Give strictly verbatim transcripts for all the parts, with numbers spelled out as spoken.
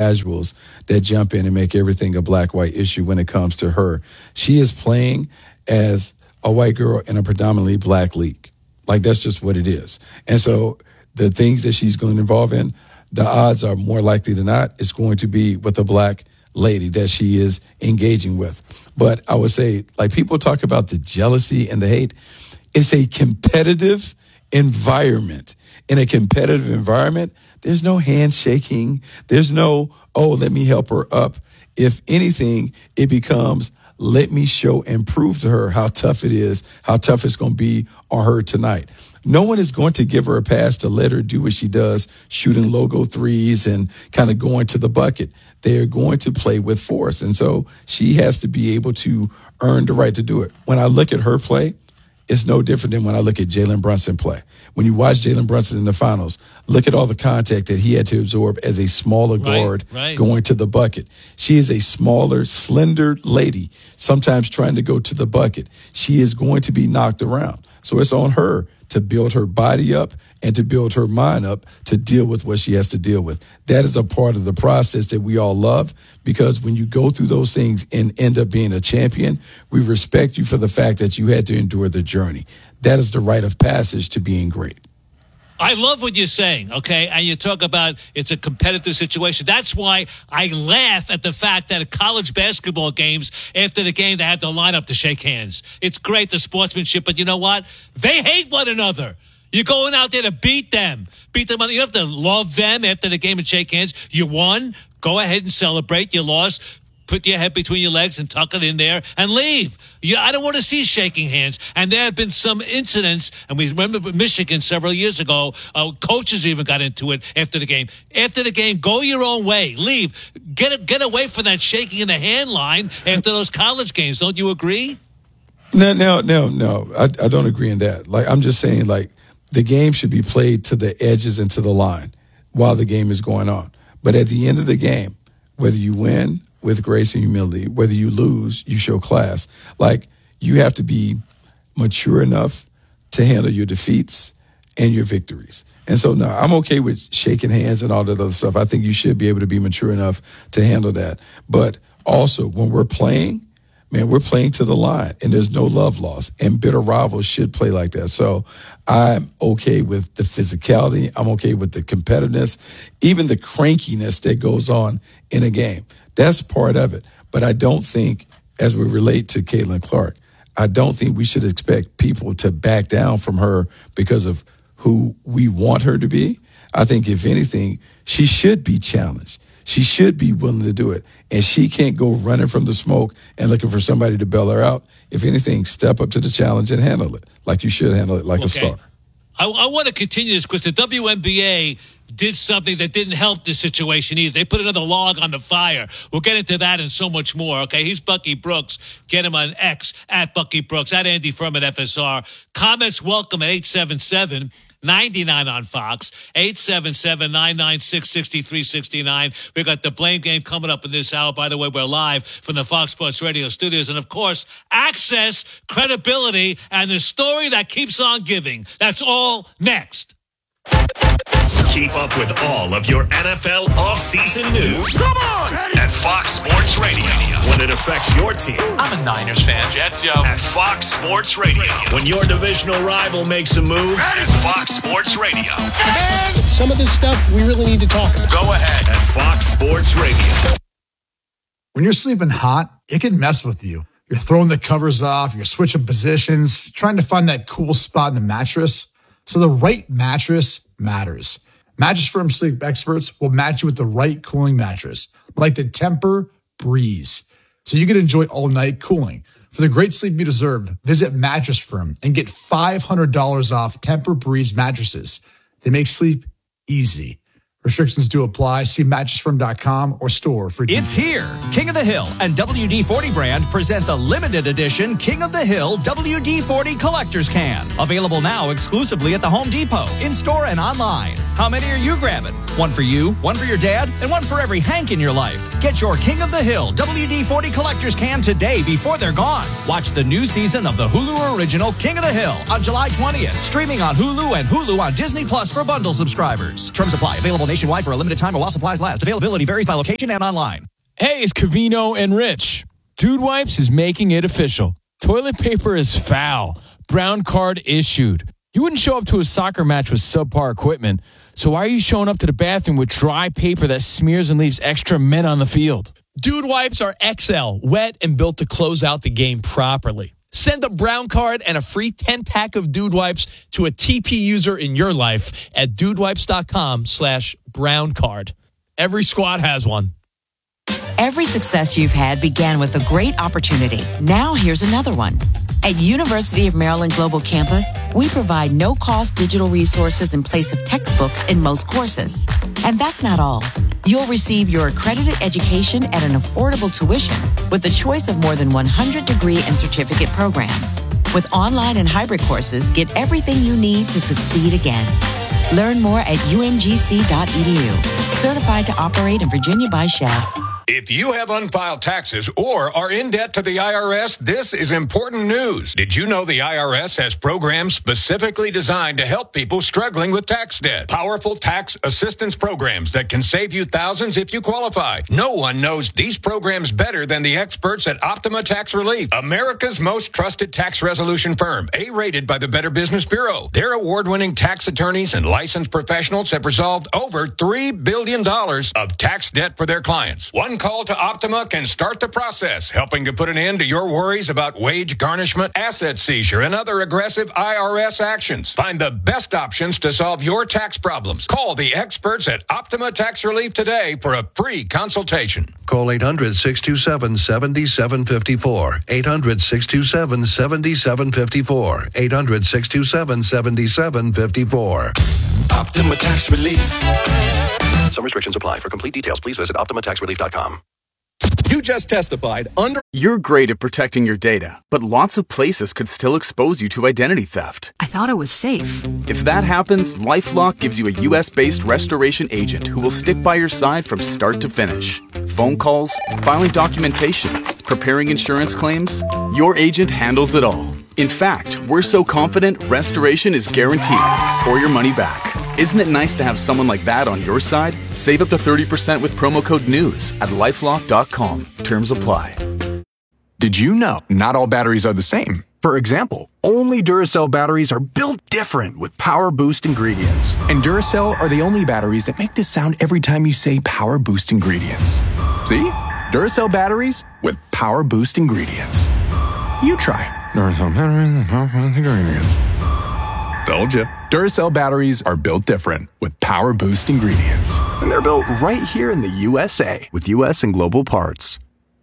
casuals that jump in and make everything a black-white issue when it comes to her. She is playing as a white girl in a predominantly black league. Like, that's just what it is. And so the things that she's going to involve in, the odds are more likely than not it's going to be with a black lady that she is engaging with. But I would say, like, people talk about the jealousy and the hate. It's a competitive environment. In a competitive environment, there's no handshaking. There's no, oh, let me help her up. If anything, it becomes, let me show and prove to her how tough it is, how tough it's going to be on her tonight. No one is going to give her a pass to let her do what she does, shooting logo threes and kind of going to the bucket. They are going to play with force. And so she has to be able to earn the right to do it. When I look at her play, it's no different than when I look at Jalen Brunson play. When you watch Jalen Brunson in the finals, look at all the contact that he had to absorb as a smaller guard right, right. going to the bucket. She is a smaller, slender lady, sometimes trying to go to the bucket. She is going to be knocked around. So it's on her to build her body up and to build her mind up to deal with what she has to deal with. That is a part of the process that we all love, because when you go through those things and end up being a champion, we respect you for the fact that you had to endure the journey. That is the rite of passage to being great. I love what you're saying, okay? And you talk about it's a competitive situation. That's why I laugh at the fact that at college basketball games, after the game, they have to line up to shake hands. It's great, the sportsmanship, but you know what? They hate one another. You're going out there to beat them. Beat them. You have to love them after the game and shake hands. You won. Go ahead and celebrate. You lost. Put your head between your legs and tuck it in there and leave. You, I don't want to see shaking hands. And there have been some incidents, and we remember Michigan several years ago, uh, coaches even got into it after the game. After the game, go your own way. Leave. Get get away from that shaking in the hand line after those college games. Don't you agree? No, no, no, no. I, I don't agree in that. Like, I'm just saying, like, the game should be played to the edges and to the line while the game is going on. But at the end of the game, whether you win with grace and humility, whether you lose, you show class. Like, you have to be mature enough to handle your defeats and your victories. And so, no, I'm okay with shaking hands and all that other stuff. I think you should be able to be mature enough to handle that. But also, when we're playing, man, we're playing to the line, and there's no love lost. And bitter rivals should play like that. So I'm okay with the physicality. I'm okay with the competitiveness, even the crankiness that goes on in a game. That's part of it. But I don't think, as we relate to Caitlin Clark, I don't think we should expect people to back down from her because of who we want her to be. I think, if anything, she should be challenged. She should be willing to do it. And she can't go running from the smoke and looking for somebody to bail her out. If anything, step up to the challenge and handle it like you should handle it, like okay. a star. I, I want to continue this because the W N B A did something that didn't help this situation either. They put another log on the fire. We'll get into that and so much more. Okay, he's Bucky Brooks. Get him on X, at Bucky Brooks, at Andy Furman F S R. Comments welcome at eight seven seven, nine nine on Fox, eight seven seven, nine nine six, six three six nine. We got the Blame Game coming up in this hour. By the way, we're live from the Fox Sports Radio studios. And, of course, access, credibility, and the story that keeps on giving. That's all next. Keep up with all of your N F L offseason news. Come on! At Fox Sports Radio. When it affects your team. I'm a Niners fan. Jets, yo. At Fox Sports Radio. When your divisional rival makes a move. At Fox Sports Radio. Some of this stuff we really need to talk about. Go ahead. At Fox Sports Radio. When you're sleeping hot, it can mess with you. You're throwing the covers off. You're switching positions. Trying to find that cool spot in the mattress. So the right mattress matters. Mattress Firm sleep experts will match you with the right cooling mattress, like the Temper Breeze, so you can enjoy all-night cooling. For the great sleep you deserve, visit Mattress Firm and get five hundred dollars off Temper Breeze mattresses. They make sleep easy. Restrictions do apply. See mattress firm dot com or store for details. It's here. King of the Hill and W D forty brand present the limited edition King of the Hill W D forty Collector's Can. Available now exclusively at the Home Depot, in-store and online. How many are you grabbing? One for you, one for your dad, and one for every Hank in your life. Get your King of the Hill W D forty collector's can today before they're gone. Watch the new season of the Hulu original King of the Hill on July twentieth. Streaming on Hulu and Hulu on Disney Plus for bundle subscribers. Terms apply. Available nationwide for a limited time while supplies last. Availability varies by location and online. Hey, it's Covino and Rich. Dude Wipes is making it official. Toilet paper is foul. Brown card issued. You wouldn't show up to a soccer match with subpar equipment, so why are you showing up to the bathroom with dry paper that smears and leaves extra men on the field? Dude Wipes are X L, wet and built to close out the game properly. Send a brown card and a free ten-pack of Dude Wipes to a T P user in your life at dudewipes.com slash brown card. Every squad has one. Every success you've had began with a great opportunity. Now here's another one. At University of Maryland Global Campus, we provide no-cost digital resources in place of textbooks in most courses. And that's not all. You'll receive your accredited education at an affordable tuition with the choice of more than one hundred degree and certificate programs. With online and hybrid courses, get everything you need to succeed again. Learn more at u m g c dot e d u. Certified to operate in Virginia by S C H E F. If you have unfiled taxes or are in debt to the I R S, this is important news. Did you know the I R S has programs specifically designed to help people struggling with tax debt? Powerful tax assistance programs that can save you thousands if you qualify. No one knows these programs better than the experts at Optima Tax Relief, America's most trusted tax resolution firm, A-rated by the Better Business Bureau. Their award-winning tax attorneys and licensed professionals have resolved over three billion dollars of tax debt for their clients. One call to Optima can start the process, helping to put an end to your worries about wage garnishment, asset seizure, and other aggressive I R S actions. Find the best options to solve your tax problems. Call the experts at Optima Tax Relief today for a free consultation. Call eight hundred, six two seven, seven seven five four. eight hundred, six two seven, seven seven five four. eight hundred, six two seven, seven seven five four. Optima Tax Relief. Some restrictions apply. For complete details, please visit optima tax relief dot com. You just testified under... You're great at protecting your data, but lots of places could still expose you to identity theft. I thought it was safe. If that happens, LifeLock gives you a U S-based restoration agent who will stick by your side from start to finish. Phone calls, filing documentation, preparing insurance claims, your agent handles it all. In fact, we're so confident restoration is guaranteed or your money back. Isn't it nice to have someone like that on your side? Save up to thirty percent with promo code NEWS at lifelock dot com. Terms apply. Did you know not all batteries are the same? For example, only Duracell batteries are built different with Power Boost ingredients. And Duracell are the only batteries that make this sound every time you say Power Boost ingredients. See? Duracell batteries with Power Boost ingredients. You try. Duracell batteries with Power Boost ingredients. Told you. Duracell batteries are built different with Power Boost ingredients. And they're built right here in the U S A with U S and global parts.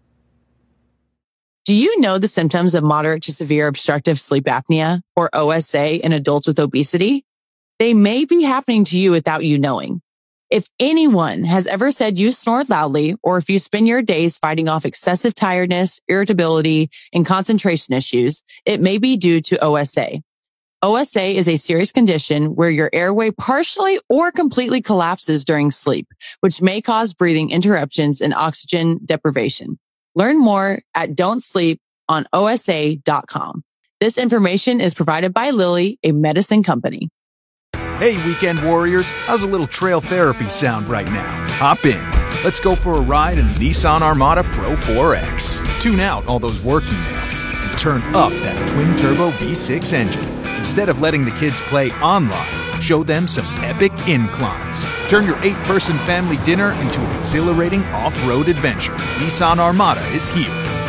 Do you know the symptoms of moderate to severe obstructive sleep apnea, or O S A, in adults with obesity? They may be happening to you without you knowing. If anyone has ever said you snore loudly, or if you spend your days fighting off excessive tiredness, irritability, and concentration issues, it may be due to O S A. O S A is a serious condition where your airway partially or completely collapses during sleep, which may cause breathing interruptions and oxygen deprivation. Learn more at don't sleep on O S A dot com. This information is provided by Lilly, a medicine company. Hey, weekend warriors, how's a little trail therapy sound right now? Hop in. Let's go for a ride in the Nissan Armada Pro four X. Tune out all those work emails and turn up that twin-turbo V six engine. Instead of letting the kids play online, show them some epic inclines. Turn your eight-person family dinner into an exhilarating off-road adventure. Nissan Armada is here.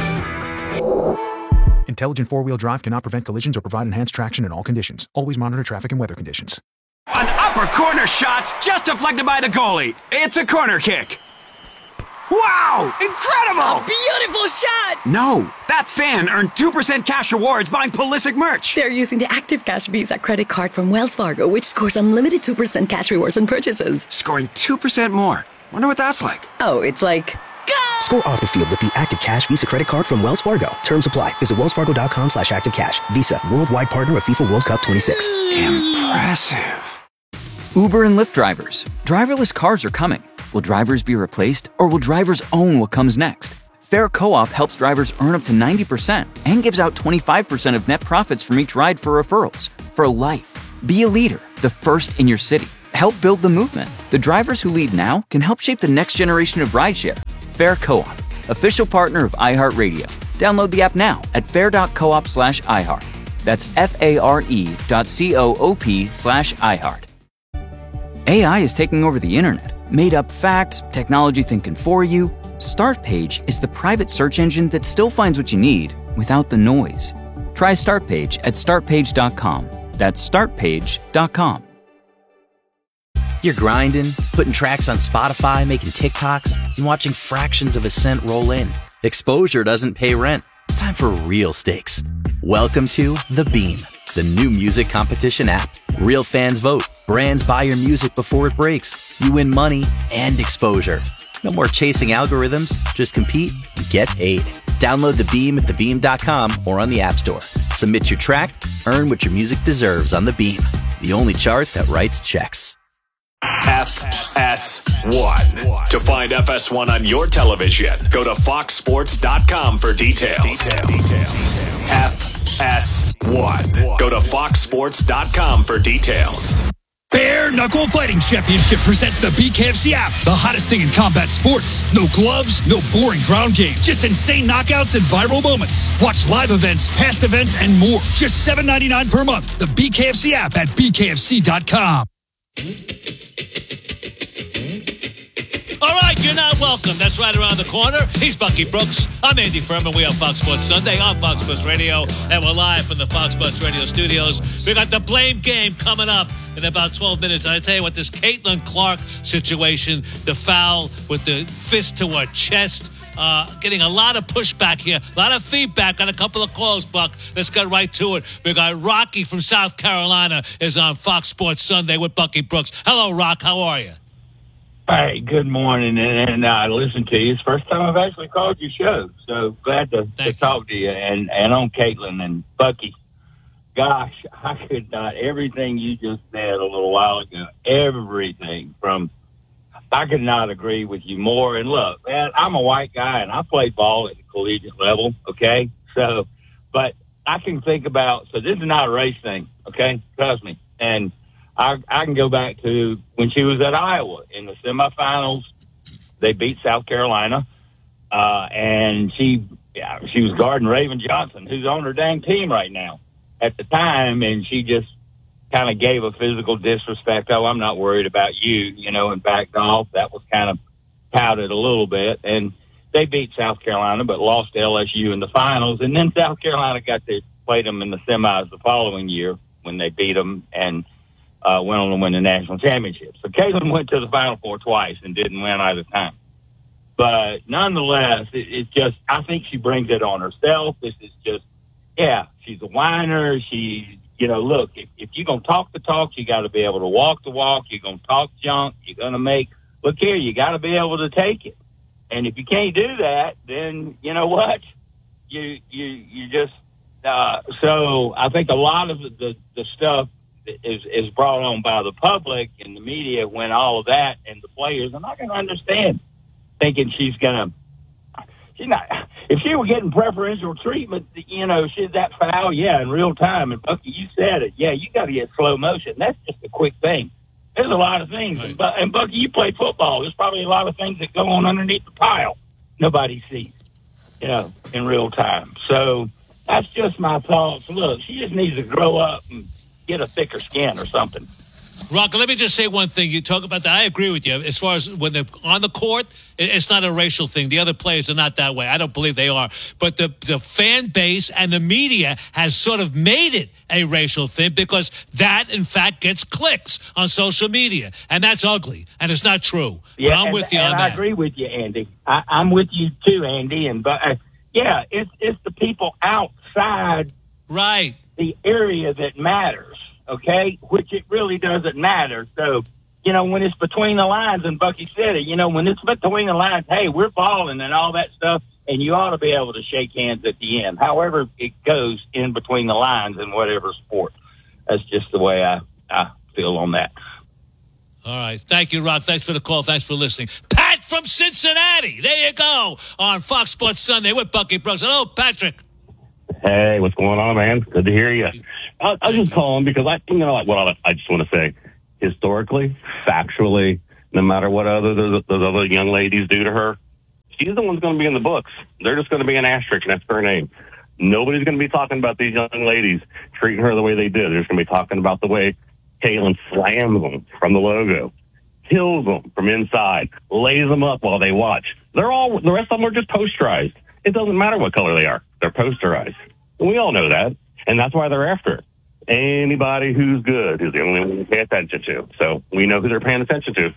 Intelligent four-wheel drive cannot prevent collisions or provide enhanced traction in all conditions. Always monitor traffic and weather conditions. An upper corner shot's just deflected by the goalie. It's a corner kick. Wow! Incredible! A beautiful shot! No, that fan earned two percent cash rewards buying Pulisic merch. They're using the Active Cash Visa credit card from Wells Fargo, which scores unlimited two percent cash rewards on purchases. Scoring two percent more. Wonder what that's like. Oh, it's like... Go! Score off the field with the Active Cash Visa credit card from Wells Fargo. Terms apply. Visit wellsfargo.com slash activecash. Visa, worldwide partner of FIFA World Cup twenty-six. Impressive. Uber and Lyft drivers. Driverless cars are coming. Will drivers be replaced, or will drivers own what comes next? Fair Co-op helps drivers earn up to ninety percent and gives out twenty-five percent of net profits from each ride for referrals. For life. Be a leader, the first in your city. Help build the movement. The drivers who lead now can help shape the next generation of rideshare. Fair Co-op, official partner of iHeartRadio. Download the app now at fair.coop slash iHeart. That's F-A-R-E dot C-O-O-P slash iHeart. A I is taking over the internet. Made up facts, technology thinking for you. Startpage is the private search engine that still finds what you need without the noise. Try Startpage at start page dot com. That's start page dot com. You're grinding, putting tracks on Spotify, making TikToks, and watching fractions of a cent roll in. Exposure doesn't pay rent. It's time for real stakes. Welcome to The Beam, the new music competition app. Real fans vote. Brands buy your music before it breaks. You win money and exposure. No more chasing algorithms. Just compete and get paid. Download The Beam at the beam dot com or on the App Store. Submit your track, earn what your music deserves on The Beam, the only chart that writes checks. F S one. To find F S one on your television, go to fox sports dot com for details. F S one. Go to fox sports dot com for details. Bare Knuckle Fighting Championship presents the B K F C app, the hottest thing in combat sports. No gloves, no boring ground game, just insane knockouts and viral moments. Watch live events, past events, and more. Just seven dollars and ninety-nine cents per month. The B K F C app at b k f c dot com. All right, you're not welcome. That's right around the corner. He's Bucky Brooks. I'm Andy Furman. We are Fox Sports Sunday on Fox Sports Radio, and we're live from the Fox Sports Radio studios. We got the blame game coming up in about twelve minutes. And I tell you what, this Caitlin Clark situation, the foul with the fist to her chest, uh, getting a lot of pushback here, a lot of feedback on a couple of calls, Buck. Let's get right to it. We got Rocky from South Carolina is on Fox Sports Sunday with Bucky Brooks. Hello, Rock. How are you? Hey, good morning, and, and I listened to you. It's the first time I've actually called your show, so glad to, to talk to you. And, and on Caitlin and Bucky, gosh, I could not, everything you just said a little while ago, everything from, I could not agree with you more. And look, man, I'm a white guy, and I played ball at the collegiate level, okay? So, but I can think about, so this is not a race thing, okay? Trust me. And I, I can go back to when she was at Iowa in the semifinals. They beat South Carolina, uh, and she yeah, she was guarding Raven Johnson, who's on her dang team right now at the time, and she just kind of gave a physical disrespect. Oh, I'm not worried about you, you know, and backed off. That was kind of touted a little bit, and they beat South Carolina but lost to L S U in the finals, and then South Carolina got to play them in the semis the following year when they beat them and Uh, went on to win the national championship. So Caitlin went to the Final Four twice and didn't win either time. But nonetheless, it, it's just, I think she brings it on herself. This is just, yeah, she's a whiner. She, you know, look, if, if you're going to talk the talk, you got to be able to walk the walk. You're going to talk junk. You're going to make, look here, you got to be able to take it. And if you can't do that, then you know what? You, you, you just, uh, so I think a lot of the, the, the stuff is is brought on by the public and the media when all of that and the players are not going to understand, thinking she's going to, she's not, if she were getting preferential treatment, you know, she's that foul, yeah, in real time. And Bucky, you said it. Yeah, you got to get slow motion. That's just a quick thing. There's a lot of things. Right. And, and Bucky, you played football. There's probably a lot of things that go on underneath the pile nobody sees, you know, in real time. So that's just my thoughts. Look, she just needs to grow up and get a thicker skin or something. Rock, let me just say one thing. You talk about that. I agree with you. As far as when they're on the court, it's not a racial thing. The other players are not that way. I don't believe they are. But the, the fan base and the media has sort of made it a racial thing because that, in fact, gets clicks on social media. And that's ugly. And it's not true. Yeah, but I'm and, with you and on I that. I agree with you, Andy. I, I'm with you too, Andy. And but uh, yeah, it's it's the people outside right the area that matters. Okay, which it really doesn't matter. So, you know, when it's between the lines, and Bucky said it, you know, when it's between the lines, hey, we're balling and all that stuff, and you ought to be able to shake hands at the end. However it goes in between the lines in whatever sport. That's just the way I, I feel on that. All right. Thank you, Rock. Thanks for the call. Thanks for listening. Pat from Cincinnati. There you go. On Fox Sports Sunday with Bucky Brooks. Hello, Patrick. Hey, what's going on, man? Good to hear you. I, I was just calling because I, you know, like what I, I just want to say, historically, factually, no matter what other those, those other young ladies do to her, she's the one's going to be in the books. They're just going to be an asterisk next to her name. Nobody's going to be talking about these young ladies treating her the way they did. They're just going to be talking about the way Caitlin slams them from the logo, kills them from inside, lays them up while they watch. They're all, the rest of them are just posterized. It doesn't matter what color they are. They're posterized. And we all know that. And that's why they're after her. Anybody who's good is the only one to pay attention to. So we know who they're paying attention to.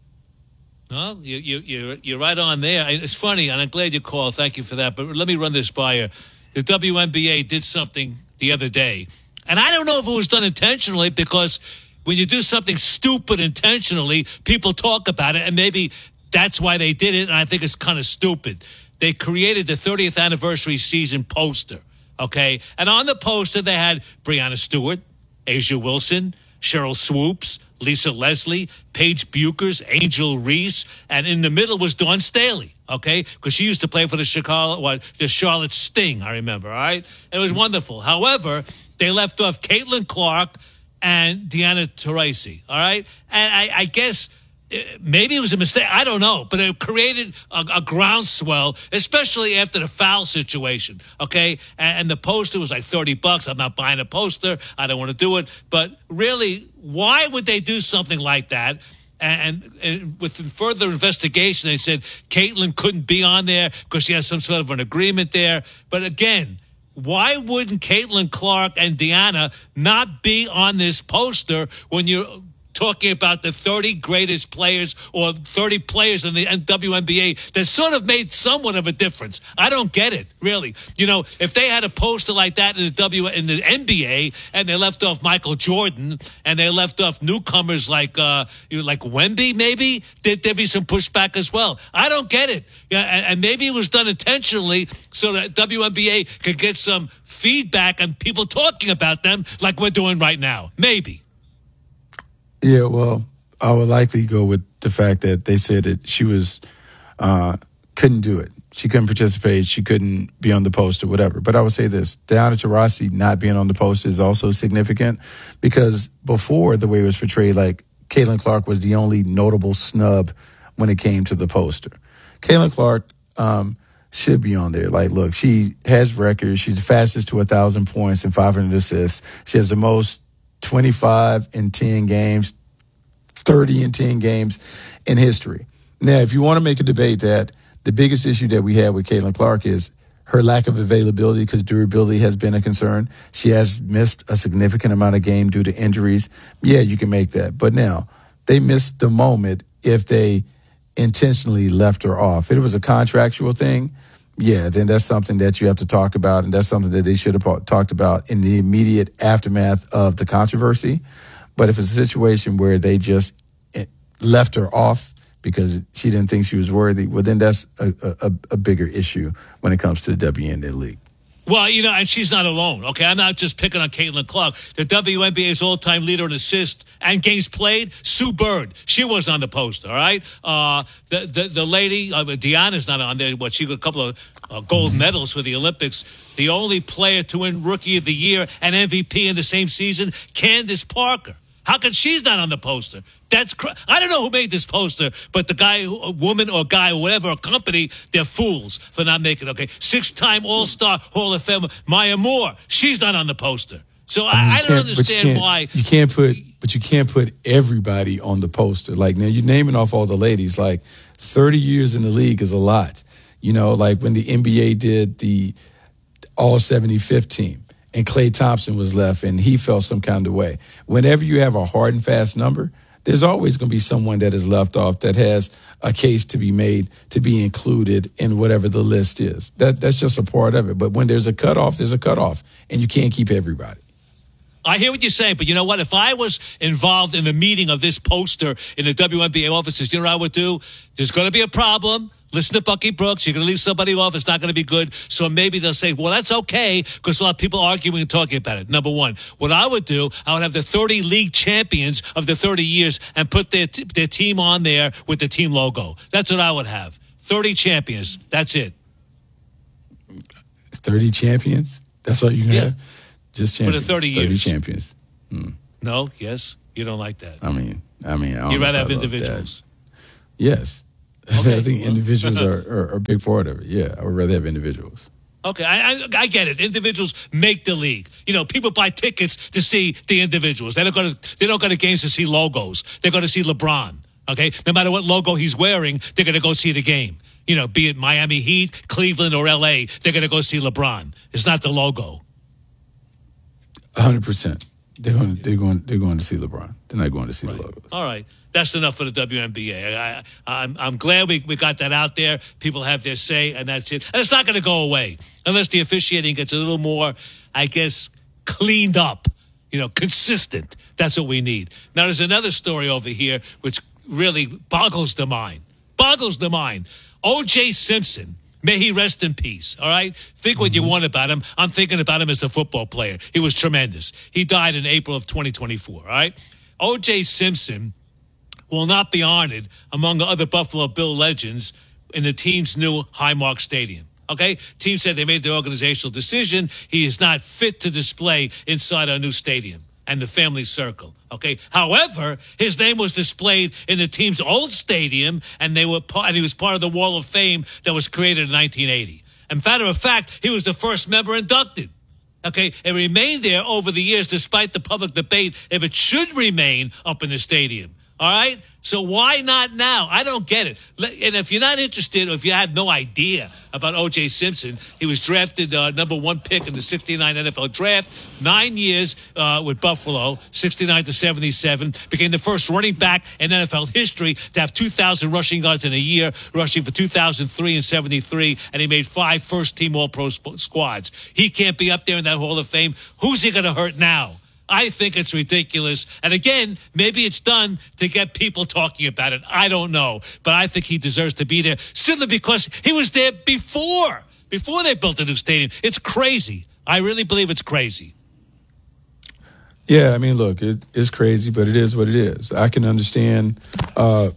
Well, you, you, you're, you're right on there. It's funny, and I'm glad you called. Thank you for that. But let me run this by you. The W N B A did something the other day. And I don't know if it was done intentionally, because when you do something stupid intentionally, people talk about it, and maybe that's why they did it, and I think it's kind of stupid. They created the thirtieth anniversary season poster, okay? And on the poster, they had Breanna Stewart, Asia Wilson, Cheryl Swoops, Lisa Leslie, Paige Buchers, Angel Reese, and in the middle was Dawn Staley, okay? Because she used to play for the Chicago, what, the Charlotte Sting, I remember, all right? It was wonderful. However, they left off Caitlin Clark and Diana Taurasi, all right? And I, I guess maybe it was a mistake. I don't know. But it created a, a groundswell, especially after the foul situation, okay? And, and the poster was like thirty bucks. I'm not buying a poster. I don't want to do it. But really, why would they do something like that? And, and, and with further investigation, they said Caitlin couldn't be on there because she has some sort of an agreement there. But again, why wouldn't Caitlin Clark and Deanna not be on this poster when you're talking about the thirty greatest players or thirty players in the W N B A that sort of made somewhat of a difference? I don't get it, really. You know, if they had a poster like that in the W in the N B A and they left off Michael Jordan and they left off newcomers like uh, like Wemby, maybe there'd, there'd be some pushback as well. I don't get it. Yeah, and, and maybe it was done intentionally so that W N B A could get some feedback and people talking about them like we're doing right now. Maybe. Yeah, well, I would likely go with the fact that they said that she was uh, couldn't do it. She couldn't participate. She couldn't be on the poster, whatever. But I would say this: Diana Taurasi not being on the poster is also significant because before, the way it was portrayed, like Caitlin Clark was the only notable snub when it came to the poster. Caitlin Clark um, should be on there. Like, look, she has records. She's the fastest to one thousand points and five hundred assists. She has the most twenty-five in ten games, thirty in ten games in history. Now, if you want to make a debate that the biggest issue that we have with Caitlin Clark is her lack of availability because durability has been a concern. She has missed a significant amount of game due to injuries. Yeah, you can make that. But now, they missed the moment if they intentionally left her off. If it was a contractual thing, yeah, then that's something that you have to talk about, and that's something that they should have talked about in the immediate aftermath of the controversy. But if it's a situation where they just left her off because she didn't think she was worthy, well, then that's a, a, a bigger issue when it comes to the W N B A league. Well, you know, and she's not alone, okay? I'm not just picking on Caitlin Clark. The W N B A's all-time leader in assists and games played, Sue Bird. She was on the poster, all right? Uh, the, the the lady, uh, Deanna's not on there. What, she got a couple of uh, gold medals for the Olympics. The only player to win Rookie of the Year and M V P in the same season, Candace Parker. How come she's not on the poster? That's cr- I don't know who made this poster, but the guy, a woman or guy or whatever, a company, they're fools for not making it. Okay, six-time All-Star Hall of Famer Maya Moore, she's not on the poster. So I, I, I don't understand you why you can't put, but you can't put everybody on the poster. Like, now you're naming off all the ladies. Like, thirty years in the league is a lot. You know, like when the N B A did the All seventy-fifth team. And Klay Thompson was left, and he felt some kind of way. Whenever you have a hard and fast number, there's always going to be someone that is left off that has a case to be made to be included in whatever the list is. That That's just a part of it. But when there's a cutoff, there's a cutoff, and you can't keep everybody. I hear what you're saying, but you know what? If I was involved in the meeting of this poster in the W N B A offices, you know what I would do? There's going to be a problem. Listen to Bucky Brooks. You're going to leave somebody off. It's not going to be good. So maybe they'll say, well, that's okay, because we'll have people arguing and talking about it. Number one. What I would do, I would have the thirty league champions of the thirty years and put their, t- their team on there with the team logo. That's what I would have. thirty champions. That's it. thirty champions? That's what you can Yeah. have? Just champions. For the thirty years. thirty champions. Hmm. No? Yes? You don't like that? I mean, I mean, I don't You'd know rather if have I love individuals? that. Yes. Okay. I think individuals are, are, are a big part of it. Yeah, I would rather have individuals. Okay, I, I I get it. Individuals make the league. You know, people buy tickets to see the individuals. They don't go to they don't go to games to see logos. They're going to see LeBron. Okay, no matter what logo he's wearing, they're going to go see the game. You know, be it Miami Heat, Cleveland, or L A, they're going to go see LeBron. It's not the logo. A hundred percent. They're going. They're going. They're going to see LeBron. They're not going to see Right. the logos. All right. That's enough for the W N B A. I, I, I'm, I'm glad we, we got that out there. People have their say, and that's it. And it's not going to go away unless the officiating gets a little more, I guess, cleaned up, you know, consistent. That's what we need. Now, there's another story over here which really boggles the mind. Boggles the mind. O J Simpson, may he rest in peace, all right? Think what you want about him. I'm thinking about him as a football player. He was tremendous. He died in April of twenty twenty-four, all right? O J Simpson will not be honored among the other Buffalo Bill legends in the team's new Highmark Stadium. Okay? Team said they made their organizational decision. He is not fit to display inside our new stadium and the family circle. Okay? However, his name was displayed in the team's old stadium, and they were part, and he was part of the Wall of Fame that was created in nineteen eighty. And matter of fact, he was the first member inducted. Okay, it remained there over the years despite the public debate if it should remain up in the stadium. All right? So why not now? I don't get it. And if you're not interested, or if you have no idea about O J Simpson, he was drafted uh, number one pick in the sixty-nine N F L draft, nine years uh, with Buffalo, sixty-nine to seventy-seven, became the first running back in N F L history to have two thousand rushing yards in a year, rushing for two thousand three and seventy-three, and he made five first-team All-Pro sp- squads. He can't be up there in that Hall of Fame. Who's he going to hurt now? I think it's ridiculous. And again, maybe it's done to get people talking about it. I don't know. But I think he deserves to be there simply because he was there before, before they built the new stadium. It's crazy. I really believe it's crazy. Yeah, I mean, look, it, it's crazy, but it is what it is. I can understand uh,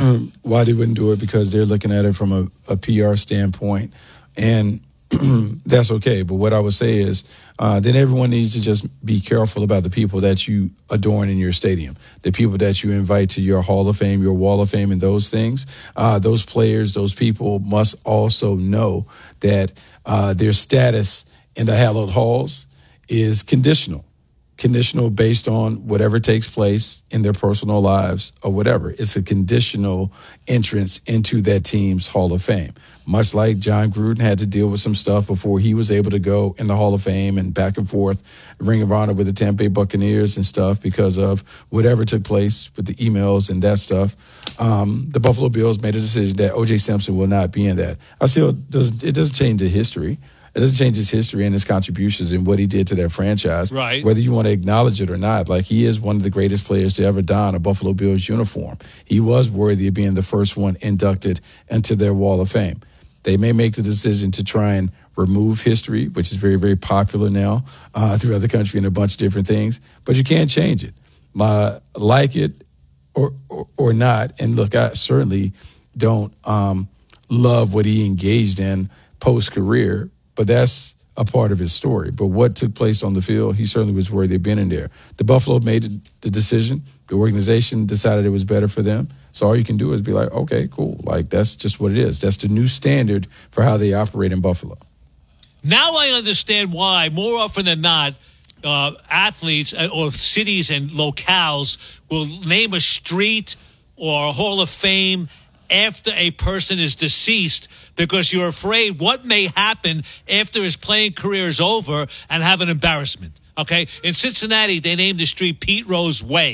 why they wouldn't do it because they're looking at it from a, a P R standpoint. And that's okay. But what I would say is uh, then everyone needs to just be careful about the people that you adorn in your stadium, the people that you invite to your Hall of Fame, your Wall of Fame, and those things. Uh, those players, those people must also know that uh, their status in the hallowed halls is conditional. Conditional based on whatever takes place in their personal lives or whatever. It's a conditional entrance into that team's Hall of Fame. Much like John Gruden had to deal with some stuff before he was able to go in the Hall of Fame and back and forth, Ring of Honor with the Tampa Bay Buccaneers and stuff because of whatever took place with the emails and that stuff. Um, the Buffalo Bills made a decision that O J Simpson will not be in that. I still doesn't it doesn't change the history. It doesn't change his history and his contributions and what he did to that franchise. Right. Whether you want to acknowledge it or not, like he is one of the greatest players to ever don a Buffalo Bills uniform. He was worthy of being the first one inducted into their Wall of Fame. They may make the decision to try and remove history, which is very, very popular now uh, throughout the country and a bunch of different things, but you can't change it. Uh, like it or, or or not. And look, I certainly don't um, love what he engaged in post-career, but that's a part of his story. But what took place on the field, he certainly was worthy of being in there. The Buffalo made the decision. The organization decided it was better for them. So all you can do is be like, okay, cool. Like, that's just what it is. That's the new standard for how they operate in Buffalo. Now I understand why, more often than not, uh, athletes or cities and locales will name a street or a Hall of Fame after a person is deceased because you're afraid what may happen after his playing career is over and have an embarrassment. Okay? In Cincinnati, they named the street Pete Rose Way.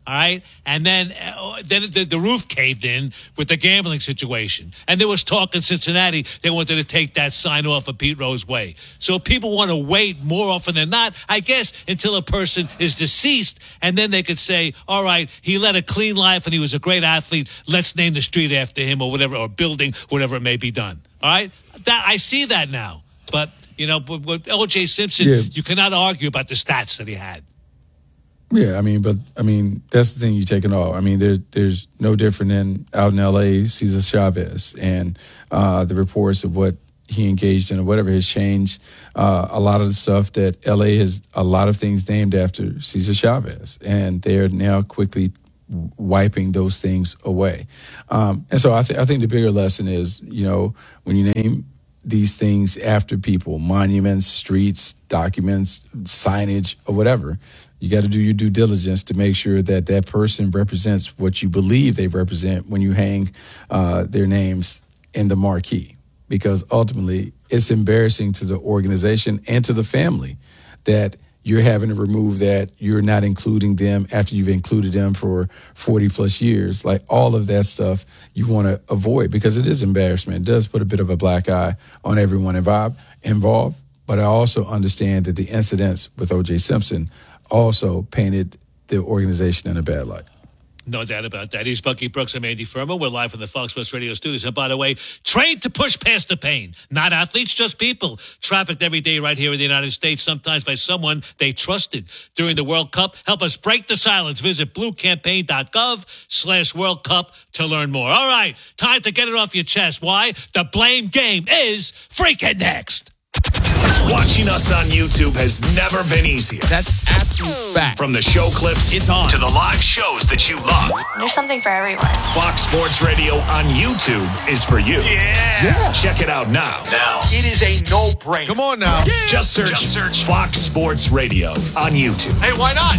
All right, and then uh, then the, the roof caved in with the gambling situation, and there was talk in Cincinnati they wanted to take that sign off of Pete Rose Way. So people want to wait more often than not, I guess, until a person is deceased, and then they could say, "All right, he led a clean life and he was a great athlete. Let's name the street after him, or whatever, or building, whatever it may be done." All right, that I see that now, but you know, with O J Simpson, Yeah. you cannot argue about the stats that he had. Yeah, I mean, but I mean, that's the thing you're taking off. I mean, there's there's no different than out in L A, Cesar Chavez, and uh, the reports of what he engaged in or whatever has changed. Uh, a lot of the stuff that L A has, a lot of things named after Cesar Chavez, and they're now quickly wiping those things away. Um, and so I, th- I think the bigger lesson is, you know, when you name these things after people, monuments, streets, documents, signage, or whatever, you got to do your due diligence to make sure that that person represents what you believe they represent when you hang uh, their names in the marquee. Because ultimately, it's embarrassing to the organization and to the family that you're having to remove that, you're not including them after you've included them for forty plus years. Like all of that stuff you want to avoid because it is embarrassment. It does put a bit of a black eye on everyone involved. involved. But I also understand that the incidents with O J Simpson also painted the organization in a bad light. No doubt about that. He's Bucky Brooks. I'm Andy Furman. We're live from the Fox Sports Radio studios. And by the way, trained to push past the pain. Not athletes, just people. Trafficked every day right here in the United States, sometimes by someone they trusted. During the World Cup, help us break the silence. Visit bluecampaign.gov slash World Cup to learn more. All right, time to get it off your chest. Why? The blame game is freaking next. Watching us on YouTube has never been easier. That's absolute fact. From the show clips It's on. to the live shows that you love. There's something for everyone. Fox Sports Radio on YouTube is for you. Yeah. yeah. Check it out now. Now. It is a no-brainer. Come on now. Yeah. Just search, Just search Fox Sports Radio on YouTube. Hey, why not?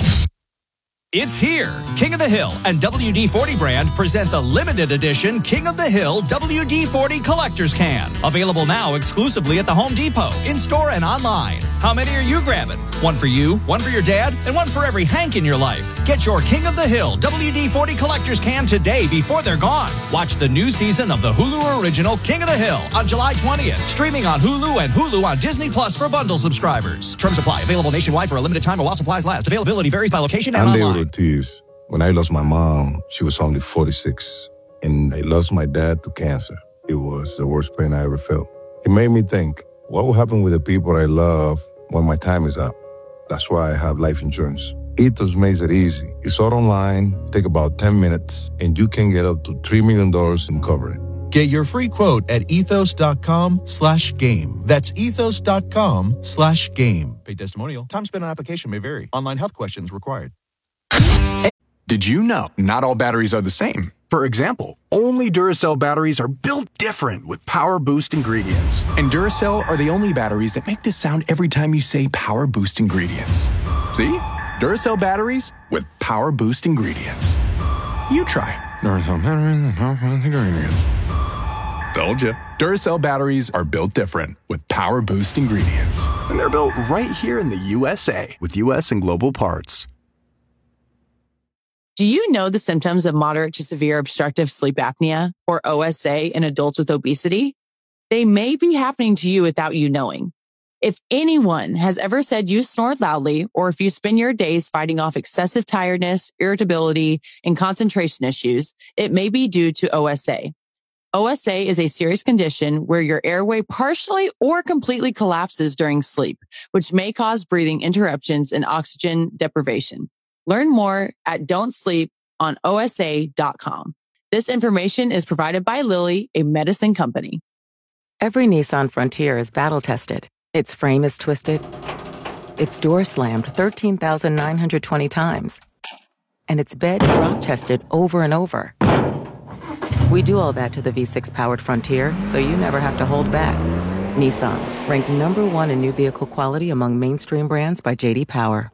It's here. King of the Hill and W D forty brand present the limited edition King of the Hill W D forty Collector's Can. Available now exclusively at the Home Depot, in-store and online. How many are you grabbing? One for you, one for your dad, and one for every Hank in your life. Get your King of the Hill W D forty Collector's Can today before they're gone. Watch the new season of the Hulu original King of the Hill on July twentieth. Streaming on Hulu and Hulu on Disney Plus for bundle subscribers. Terms apply. Available nationwide for a limited time while supplies last. Availability varies by location and I'm online. Ortiz. When I lost my mom, she was only forty-six. And I lost my dad to cancer. It was the worst pain I ever felt. It made me think, what will happen with the people I love when my time is up? That's why I have life insurance. Ethos makes it easy. It's all online, take about ten minutes, and you can get up to three million dollars in coverage. Get your free quote at ethos.com slash game. That's ethos.com slash game. Paid testimonial. Time spent on application may vary. Online health questions required. Did you know not all batteries are the same? For example, only Duracell batteries are built different with Power Boost ingredients. And Duracell are the only batteries that make this sound every time you say Power Boost ingredients. See? Duracell batteries with Power Boost ingredients. You try. Duracell batteries with Power Boost ingredients. Told you. Duracell batteries are built different with Power Boost ingredients. And they're built right here in the U S A with U S and global parts. Do you know the symptoms of moderate to severe obstructive sleep apnea, or O S A, in adults with obesity? They may be happening to you without you knowing. If anyone has ever said you snore loudly, or if you spend your days fighting off excessive tiredness, irritability, and concentration issues, it may be due to O S A. O S A is a serious condition where your airway partially or completely collapses during sleep, which may cause breathing interruptions and oxygen deprivation. Learn more at don't sleep on O S A dot com. This information is provided by Lilly, a medicine company. Every Nissan Frontier is battle-tested. Its frame is twisted. Its door slammed thirteen thousand nine hundred twenty times. And its bed drop-tested over and over. We do all that to the V six powered Frontier, so you never have to hold back. Nissan, ranked number one in new vehicle quality among mainstream brands by J D Power.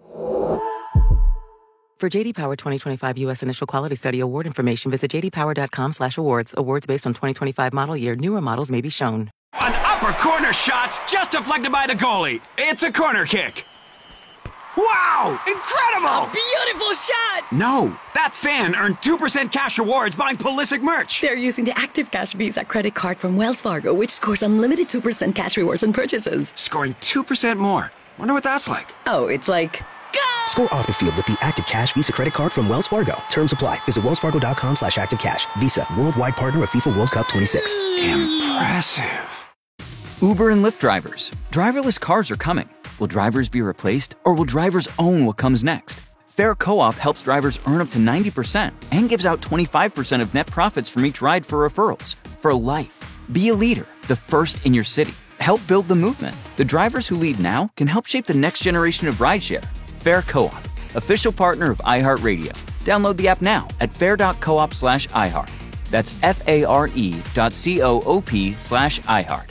For J D Power twenty twenty-five U S Initial Quality Study Award information, visit jdpower.com slash awards. Awards based on twenty twenty-five model year. Newer models may be shown. An upper corner shot's just deflected by the goalie. It's a corner kick. Wow! Incredible! Beautiful shot! No, that fan earned two percent cash rewards buying Pulisic merch. They're using the Active Cash Visa credit card from Wells Fargo, which scores unlimited two percent cash rewards on purchases. Scoring two percent more. Wonder what that's like. Oh, it's like... Score off the field with the Active Cash Visa credit card from Wells Fargo. Terms apply. Visit wellsfargo.com slash active cash. Visa, worldwide partner of FIFA World Cup twenty-six. Impressive. Uber and Lyft drivers. Driverless cars are coming. Will drivers be replaced, or will drivers own what comes next? Fair Co-op helps drivers earn up to ninety percent and gives out twenty-five percent of net profits from each ride for referrals. For life. Be a leader, the first in your city. Help build the movement. The drivers who lead now can help shape the next generation of rideshare. Fair Co-op, official partner of iHeartRadio. Download the app now at fair.coop slash iHeart. That's F-A-R-E dot C-O-O-P slash iHeart.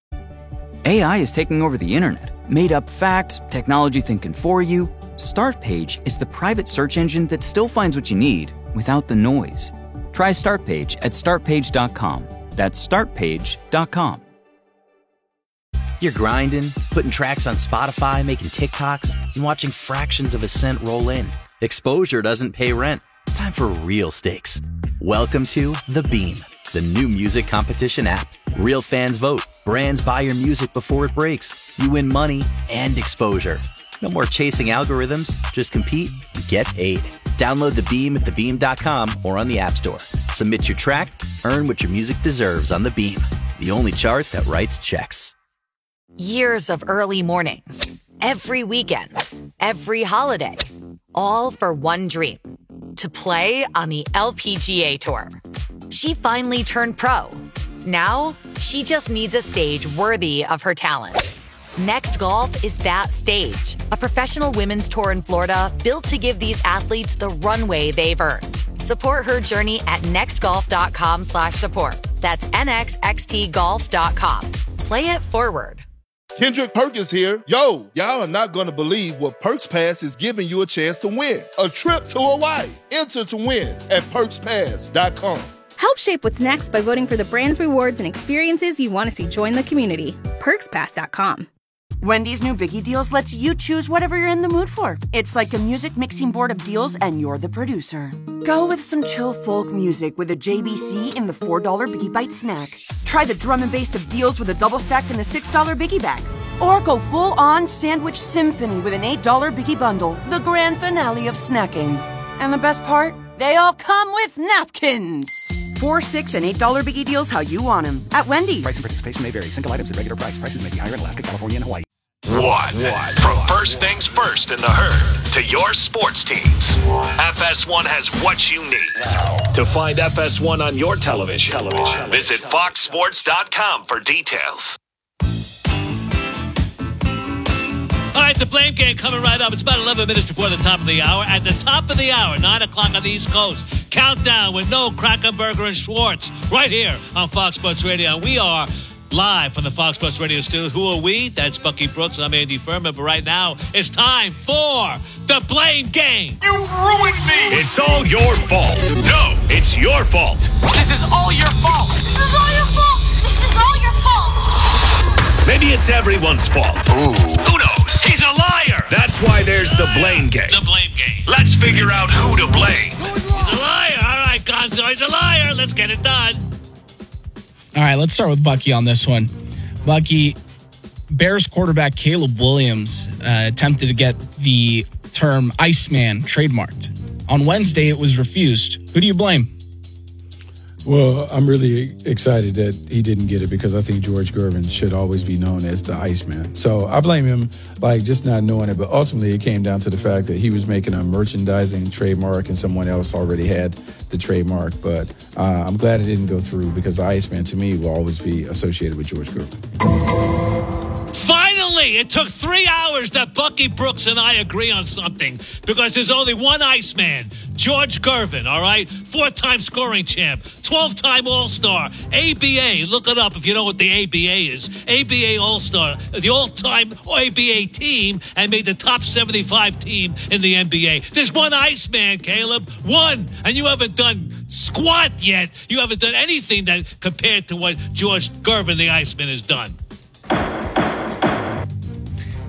A I is taking over the internet. Made up facts, technology thinking for you. Startpage is the private search engine that still finds what you need without the noise. Try Startpage at start page dot com. That's start page dot com. You're grinding, putting tracks on Spotify, making TikToks, and watching fractions of a cent roll in. Exposure doesn't pay rent. It's time for real stakes. Welcome to The Beam, the new music competition app. Real fans vote. Brands buy your music before it breaks. You win money and exposure. No more chasing algorithms. Just compete and get paid. Download The Beam at the beam dot com or on the App Store. Submit your track, earn what your music deserves on The Beam, the only chart that writes checks. Years of early mornings, every weekend, every holiday, all for one dream, to play on the L P G A Tour. She finally turned pro. Now, she just needs a stage worthy of her talent. Next Golf is that stage, a professional women's tour in Florida built to give these athletes the runway they've earned. Support her journey at nextgolf.com slash support. That's N X X T golf dot com. Play it forward. Kendrick Perkins here. Yo, y'all are not going to believe what Perks Pass is giving you a chance to win. A trip to Hawaii. Enter to win at perks pass dot com. Help shape what's next by voting for the brands, rewards, and experiences you want to see join the community. perks pass dot com. Wendy's new Biggie Deals lets you choose whatever you're in the mood for. It's like a music mixing board of deals, and you're the producer. Go with some chill folk music with a J B C in the four dollar Biggie Bite snack. Try the drum and bass of deals with a double stack in the six dollar Biggie Bag. Or go full-on sandwich symphony with an eight dollar Biggie Bundle, the grand finale of snacking. And the best part? They all come with napkins. Four, six, and eight dollar Biggie Deals how you want them at Wendy's. Price and participation may vary. Single items at regular price. Prices may be higher in Alaska, California, and Hawaii. One. One. From first things first in the herd to your sports teams, F S one has what you need. To find F S one on your television, television. Visit fox sports dot com for details. All right, the Blame Game coming right up. It's about eleven minutes before the top of the hour. At the top of the hour, nine o'clock on the East Coast, countdown with Noah Krackomberger and Schwartz right here on Fox Sports Radio. And we are live from the Fox Sports Radio studio. Who are we? That's Bucky Brooks and I'm Andy Furman. But right now, it's time for the Blame Game. You ruined me! It's all your fault. No, it's your fault. This is all your fault. This is all your fault. This is all your fault. Maybe it's everyone's fault. Ooh. Who knows? He's a liar. That's why there's the Blame Game. The Blame Game. Let's figure out who to blame. He's a liar. All right, Gonzo, he's a liar. Let's get it done. All right, let's start with Bucky on this one. Bucky, Bears quarterback Caleb Williams uh, attempted to get the term Iceman trademarked. On Wednesday, it was refused. Who do you blame? Well, I'm really excited that he didn't get it because I think George Gervin should always be known as the Iceman. So I blame him, like, just not knowing it. But ultimately, it came down to the fact that he was making a merchandising trademark and someone else already had the trademark. But uh, I'm glad it didn't go through because the Iceman, to me, will always be associated with George Gervin. Finally, it took three hours that Bucky Brooks and I agree on something because there's only one Iceman, George Gervin, all right? Four-time scoring champ, twelve-time All-Star, A B A. Look it up if you know what the A B A is. A B A All-Star, the all-time A B A team, and made the top seventy-five team in the N B A. There's one Iceman, Caleb, one, and you haven't done squat yet. You haven't done anything that compared to what George Gervin, the Iceman, has done.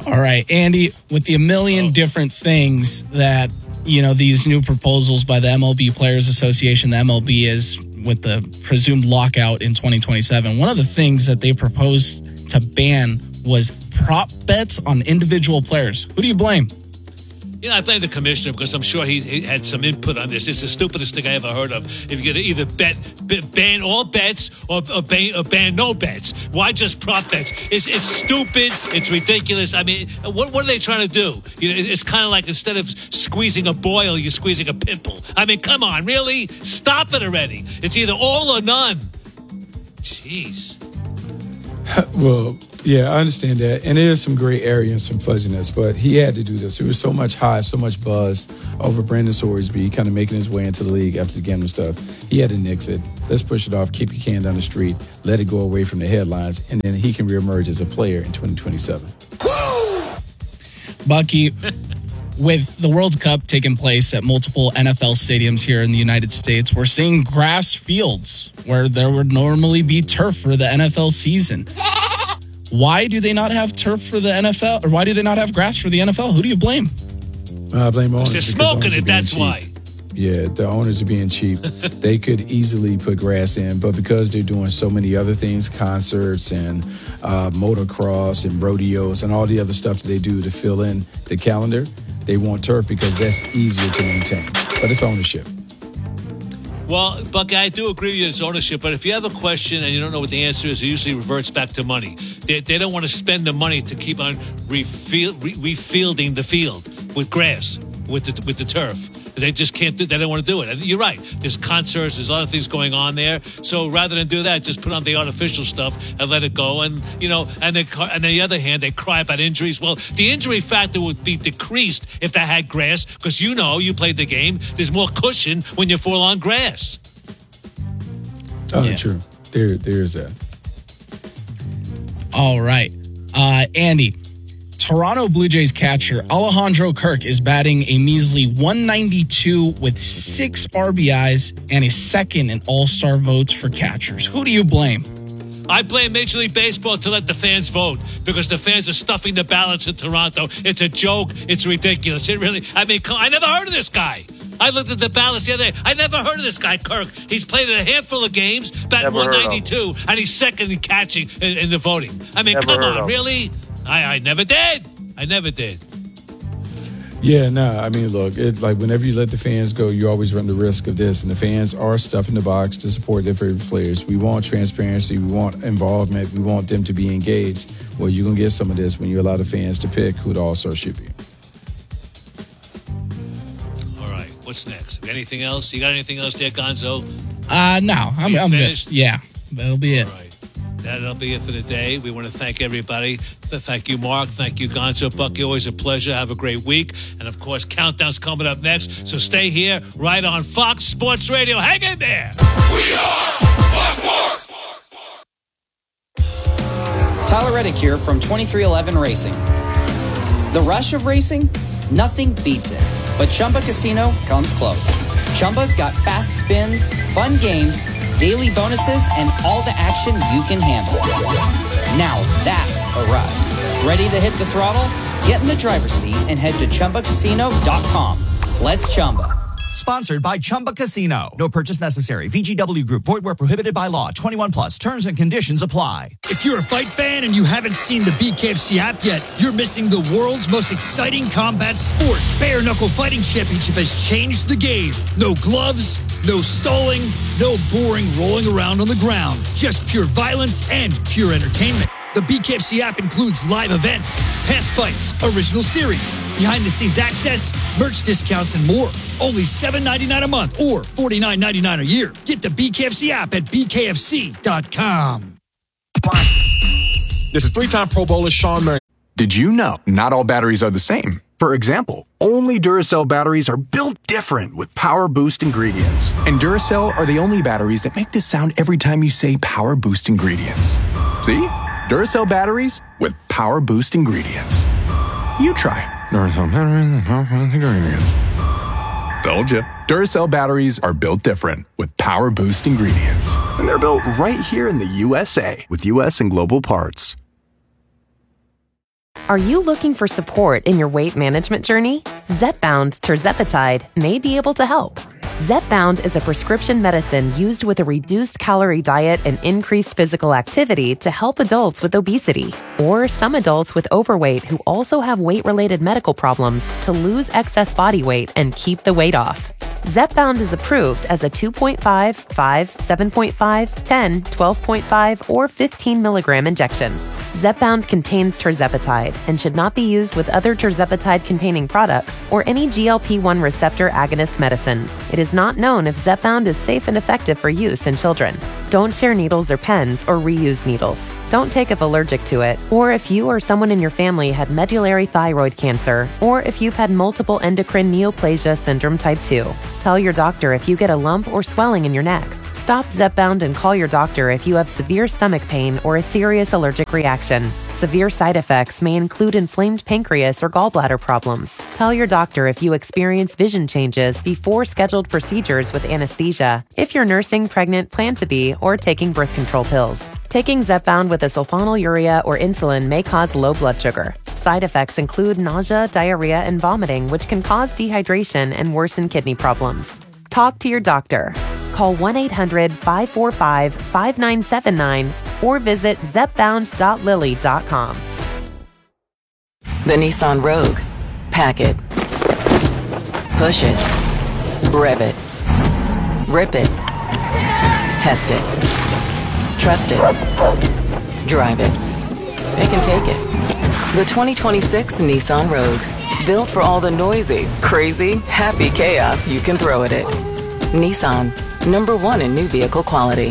All right, Andy, with the a million oh. different things that, you know, these new proposals by the M L B Players Association, the M L B is with the presumed lockout in twenty twenty-seven, one of the things that they proposed to ban was prop bets on individual players. Who do you blame? You know, I blame the commissioner because I'm sure he, he had some input on this. It's the stupidest thing I ever heard of. If you're going to either bet, b- ban all bets or, or, ban, or ban no bets, why just prop bets? It's, it's stupid. It's ridiculous. I mean, what, what are they trying to do? You know, it's kind of like instead of squeezing a boil, you're squeezing a pimple. I mean, come on, really? Stop it already. It's either all or none. Jeez. Well, yeah, I understand that. And there is some gray area and some fuzziness, but he had to do this. There was so much hype, so much buzz over Brandon Sorsby kind of making his way into the league after the gambling stuff. He had to nix it. Let's push it off, kick the can down the street, let it go away from the headlines, and then he can reemerge as a player in twenty twenty-seven. Bucky, with the World Cup taking place at multiple N F L stadiums here in the United States, we're seeing grass fields where there would normally be turf for the N F L season. Why do they not have turf for the N F L? Or why do they not have grass for the N F L? Who do you blame? I uh, blame owners. They're smoking it, that's cheap. why. Yeah, the owners are being cheap. They could easily put grass in, but because they're doing so many other things, concerts and uh, motocross and rodeos and all the other stuff that they do to fill in the calendar, they want turf because that's easier to maintain. But it's ownership. Well, Bucky, I do agree with you, it's ownership, but if you have a question and you don't know what the answer is, it usually reverts back to money. They, they don't want to spend the money to keep on refield, re, refielding the field with grass, with the, with the turf. They just can't do. They don't want to do it. And you're right. There's concerts. There's a lot of things going on there. So rather than do that, just put on the artificial stuff and let it go. And you know, and then and on the other hand, they cry about injuries. Well, the injury factor would be decreased if they had grass, because you know, you played the game. There's more cushion when you fall on grass. Oh, Yeah. true. There, there's that. All right. Uh, Andy, Toronto Blue Jays catcher Alejandro Kirk is batting a measly one ninety-two with six R B Is and is second in all-star votes for catchers. Who do you blame? I blame Major League Baseball to let the fans vote, because the fans are stuffing the ballots in Toronto. It's a joke. It's ridiculous. It really, I mean, I never heard of this guy. I looked at the ballots the other day. I never heard of this guy, Kirk. He's played in a handful of games, batting Never heard one ninety-two, and he's second in catching in, in the voting. I mean, Never come heard on, of really? I, I never did. I never did. Yeah, no, I mean, look, it, like whenever you let the fans go, you always run the risk of this. And the fans are stuffing the box to support their favorite players. We want transparency. We want involvement. We want them to be engaged. Well, you're going to get some of this when you allow the fans to pick who the all-star should be. All right, what's next? Anything else? You got anything else there, Gonzo? Uh, no, I'm, You I'm finished? good. Yeah, that'll be it. All right. That'll be it for the day. We want to thank everybody. Thank you, Mark. Thank you, Gonzo. Bucky, always a pleasure. Have a great week. And, of course, Countdown's coming up next. So stay here right on Fox Sports Radio. Hang in there. We are Fox Sports. Tyler Reddick here from twenty-three eleven Racing. The rush of racing? Nothing beats it. But Chumba Casino comes close. Chumba's got fast spins, fun games, daily bonuses, and all the action you can handle. Now that's a ride. Ready to hit the throttle? Get in the driver's seat and head to Chumba Casino dot com. Let's Chumba. Sponsored by Chumba Casino. No purchase necessary. V G W Group. Void where prohibited by law. twenty-one plus. Terms and conditions apply. If you're a fight fan and you haven't seen the B K F C app yet, you're missing the world's most exciting combat sport. Bare Knuckle Fighting Championship has changed the game. No gloves, no stalling, no boring rolling around on the ground. Just pure violence and pure entertainment. The B K F C app includes live events, past fights, original series, behind-the-scenes access, merch discounts, and more. Only seven ninety-nine a month or forty-nine ninety-nine a year. Get the B K F C app at B K F C dot com. This is three-time Pro Bowler Sean Murray. Did you know not all batteries are the same? For example, only Duracell batteries are built different with Power Boost ingredients. And Duracell are the only batteries that make this sound every time you say Power Boost ingredients. See? Duracell batteries with Power Boost ingredients. You try. Duracell batteries with Power Boost ingredients. Told you. Duracell batteries are built different with Power Boost ingredients. And they're built right here in the U S A with U S and global parts. Are you looking for support in your weight management journey? Zepbound tirzepatide may be able to help. Zepbound is a prescription medicine used with a reduced calorie diet and increased physical activity to help adults with obesity, or some adults with overweight who also have weight-related medical problems to lose excess body weight and keep the weight off. Zepbound is approved as a two point five, five, seven point five, ten, twelve point five, or fifteen milligram injection. Zepbound contains tirzepatide and should not be used with other tirzepatide-containing products or any G L P one receptor agonist medicines. It is not known if Zepbound is safe and effective for use in children. Don't share needles or pens or reuse needles. Don't take if allergic to it, or if you or someone in your family had medullary thyroid cancer, or if you've had multiple endocrine neoplasia syndrome type two. Tell your doctor if you get a lump or swelling in your neck. Stop Zepbound and call your doctor if you have severe stomach pain or a serious allergic reaction. Severe side effects may include inflamed pancreas or gallbladder problems. Tell your doctor if you experience vision changes before scheduled procedures with anesthesia, if you're nursing, pregnant, plan to be, or taking birth control pills. Taking Zepbound with a sulfonylurea or insulin may cause low blood sugar. Side effects include nausea, diarrhea, and vomiting, which can cause dehydration and worsen kidney problems. Talk to your doctor. Call one eight hundred, five four five, five nine seven nine or visit zepbound dot lilly dot com. The Nissan Rogue. Pack it. Push it. Rev it. Rip it. Test it. Trust it. Drive it. It can take it. The twenty twenty-six Nissan Rogue. Built for all the noisy, crazy, happy chaos you can throw at it. Nissan. Number one in new vehicle quality.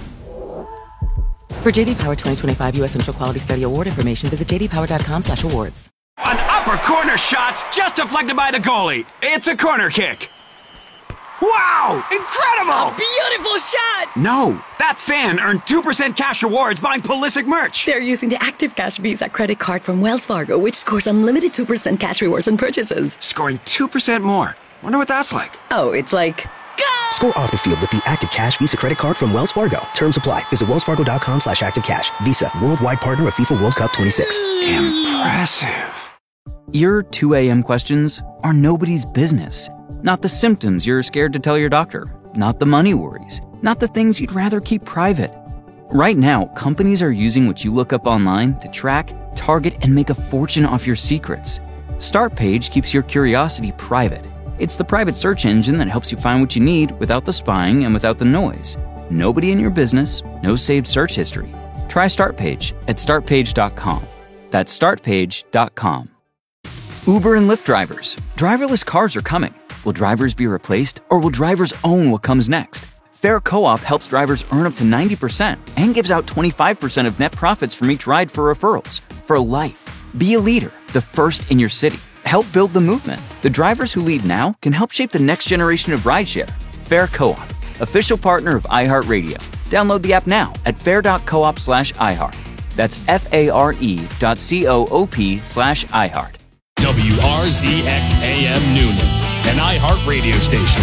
For J D Power twenty twenty-five U S Initial Quality Study Award information, visit j d power dot com slash awards. An upper corner shot's just deflected by the goalie. It's a corner kick. Wow! Incredible! A beautiful shot! No, that fan earned two percent cash rewards buying Pulisic merch. They're using the Active Cash Visa credit card from Wells Fargo, which scores unlimited two percent cash rewards on purchases. Scoring two percent more. Wonder what that's like. Oh, it's like... Score off the field with the Active Cash Visa credit card from Wells Fargo. Terms apply. Visit wells fargo dot com slash active cash. Visa, worldwide partner of FIFA World Cup twenty-six. Impressive. Your two a.m. questions are nobody's business. Not the symptoms you're scared to tell your doctor. Not the money worries. Not the things you'd rather keep private. Right now, companies are using what you look up online to track, target, and make a fortune off your secrets. StartPage keeps your curiosity private. It's the private search engine that helps you find what you need without the spying and without the noise. Nobody in your business, no saved search history. Try StartPage at start page dot com. That's start page dot com. Uber and Lyft drivers. Driverless cars are coming. Will drivers be replaced, or will drivers own what comes next? Fair Co-op helps drivers earn up to ninety percent and gives out twenty-five percent of net profits from each ride for referrals. For life. Be a leader, the first in your city. Help build the movement. The drivers who lead now can help shape the next generation of rideshare. Fair Co-op, official partner of iHeartRadio. Download the app now at fair dot coop slash iHeart. That's F-A-R-E dot C-O-O-P slash iHeart. W R Z X A M Noonan, an iHeart radio station.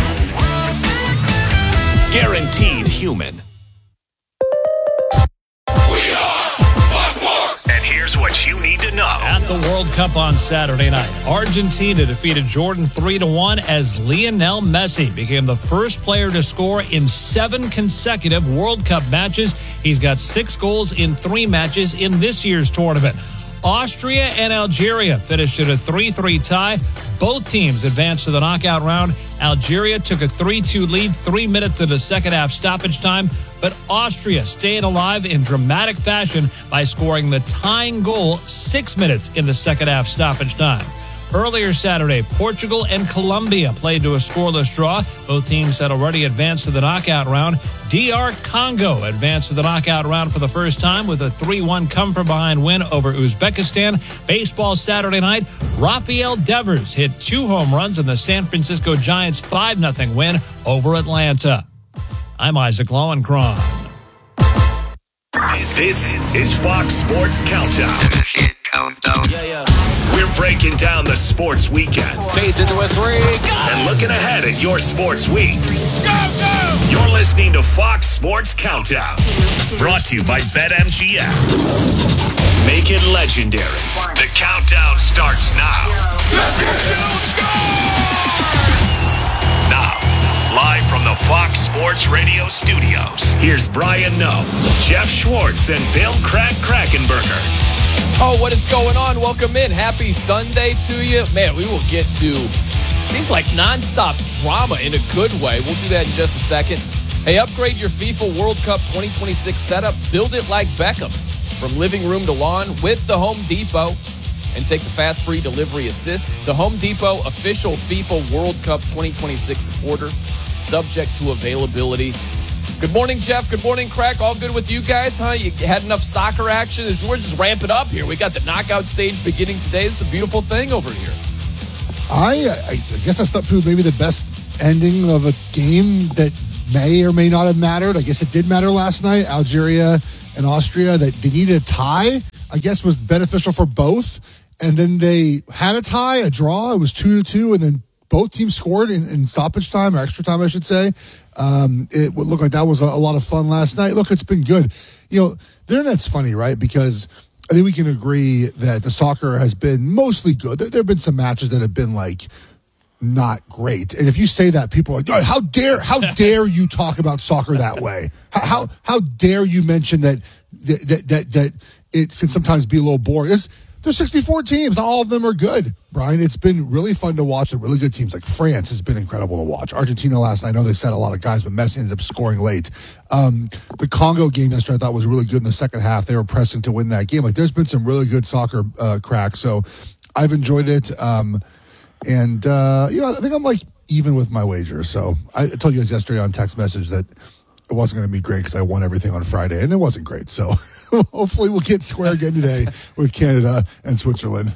Guaranteed human. And here's what you need to know. At the World Cup on Saturday night, Argentina defeated Jordan three to one as Lionel Messi became the first player to score in seven consecutive World Cup matches. He's got six goals in three matches in this year's tournament. Austria and Algeria finished at a three three tie. Both teams advanced to the knockout round. Algeria took a three two lead three minutes into the second half stoppage time, but Austria stayed alive in dramatic fashion by scoring the tying goal six minutes in the second half stoppage time. Earlier Saturday, Portugal and Colombia played to a scoreless draw. Both teams had already advanced to the knockout round. D R Congo advanced to the knockout round for the first time with a three one come-from-behind win over Uzbekistan. Baseball Saturday night, Rafael Devers hit two home runs in the San Francisco Giants' five nothing win over Atlanta. I'm Isaac Lowenkron. This, this is Fox Sports Countdown. Countdown. Yeah, yeah. We're breaking down the sports weekend. Fades into a three. And looking ahead at your sports week. Go, go! You're listening to Fox Sports Countdown. Brought to you by BetMGM. Make it legendary. The countdown starts now. Now, live from the Fox Sports Radio studios, here's Brian Noe, Jeff Schwartz, and Bill Crack Krackenberger. Oh, what is going on? Welcome in. Happy Sunday to you. Man, we will get to, seems like nonstop drama in a good way. We'll do that in just a second. Hey, upgrade your FIFA World Cup twenty twenty-six setup. Build it like Beckham. From living room to lawn with the Home Depot. And take the fast free delivery assist. The Home Depot official FIFA World Cup twenty twenty-six supporter. Subject to availability. Good morning, Jeff. Good morning, Crack. All good with you guys, huh? You had enough soccer action? We're just ramping up here. We got the knockout stage beginning today. It's a beautiful thing over here. I, I guess I thought maybe the best ending of a game that may or may not have mattered. I guess it did matter last night. Algeria and Austria, that they needed a tie, I guess was beneficial for both. And then they had a tie, a draw. It was two to two, and then both teams scored in, in stoppage time, or extra time, I should say. Um, it would look like that was a, a lot of fun last night. Look, it's been good. You know, the internet's funny, right? Because I think we can agree that the soccer has been mostly good. There, there have been some matches that have been like not great. And if you say that, people are like, oh, how dare, how dare you talk about soccer that way? How, how, how dare you mention that, that, that, that it can sometimes be a little boring? It's, There's sixty-four teams. Not all of them are good, Brian. It's been really fun to watch the really good teams. Like France has been incredible to watch. Argentina last night, I know they said a lot of guys, but Messi ended up scoring late. Um, the Congo game yesterday I thought was really good in the second half. They were pressing to win that game. Like there's been some really good soccer uh, cracks. So I've enjoyed it. Um, and, uh, you know, I think I'm like even with my wagers. So I told you guys yesterday on text message that it wasn't going to be great because I won everything on Friday, and it wasn't great. So hopefully we'll get square again today with Canada and Switzerland.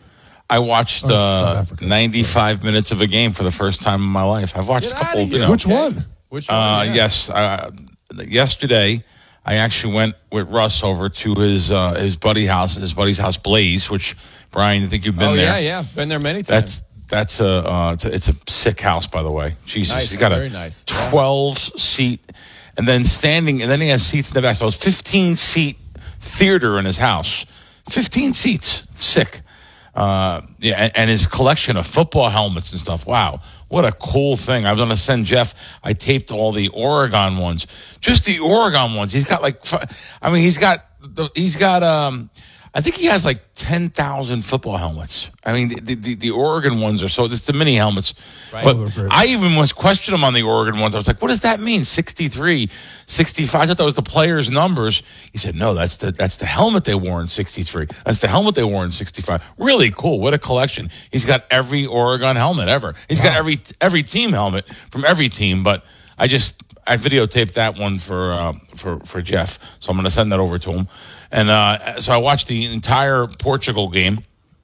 I watched oh, uh, ninety-five minutes of a game for the first time in my life. I've watched Get a couple. You know, Which one? Which one? uh, yeah. Yes, uh, yesterday I actually went with Russ over to his uh, his buddy house, his buddy's house, Blaze. Which Brian, I think you've been oh, there. yeah, yeah, been there many times. That's that's a uh, it's a, it's a sick house, by the way. Jesus, Nice, he's got very a nice. twelve seat, and then standing, and then he has seats in the back. So it's fifteen seat theater in his house. fifteen seats, sick. Uh, yeah, and, and his collection of football helmets and stuff. Wow, what a cool thing! I'm going to send Jeff. I taped all the Oregon ones, just the Oregon ones. He's got like, I mean, he's got he's got um. I think he has like ten thousand football helmets. I mean, the, the, the Oregon ones are so, it's the mini helmets. Right. But I even was questioning him on the Oregon ones. I was like, what does that mean? sixty-three, sixty-five. I thought that was the players' numbers. He said, no, that's the that's the helmet they wore in sixty-three. That's the helmet they wore in sixty-five. Really cool. What a collection. He's got every Oregon helmet ever. He's wow. got every every team helmet from every team. But I just, I videotaped that one for, uh, for, for Jeff. So I'm going to send that over to him. And uh, so I watched the entire Portugal game